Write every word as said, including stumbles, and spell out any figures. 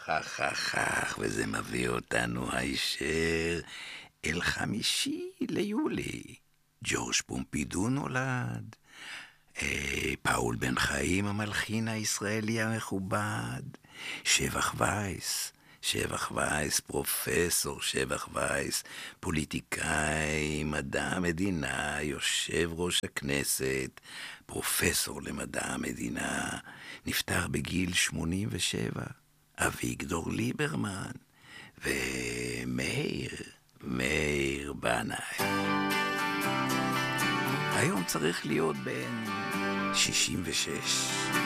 אך, אך, אך, אך, וזה מביא אותנו הישר אל חמישי ליולי. ג'ורג' פומפידו נולד. אה, פאול בן חיים, המלחין הישראלי המכובד. שבח וייס, שבח וייס, פרופסור שבח וייס, פוליטיקאי, מדע המדינה, יושב ראש הכנסת, פרופסור למדע המדינה, נפטר בגיל שמונים ושבע. אביגדור ליברמן, ומאיר, מאיר בנאי. היום צריך להיות בן שישים ושש.